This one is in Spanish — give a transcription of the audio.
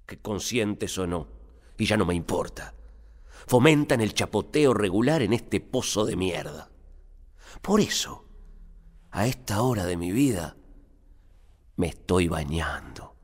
que conscientes o no, y ya no me importa. Fomentan el chapoteo regular en este pozo de mierda. Por eso, a esta hora de mi vida, me estoy bañando.